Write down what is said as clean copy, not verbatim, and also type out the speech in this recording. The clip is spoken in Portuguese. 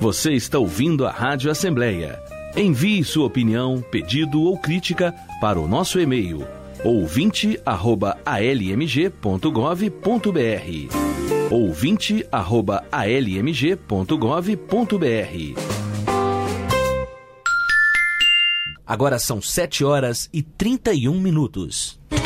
Você está ouvindo a Rádio Assembleia. Envie sua opinião, pedido ou crítica para o nosso e-mail ouvinte@almg.gov.br ouvinte@almg.gov.br. Agora são 7 horas e 31 minutos.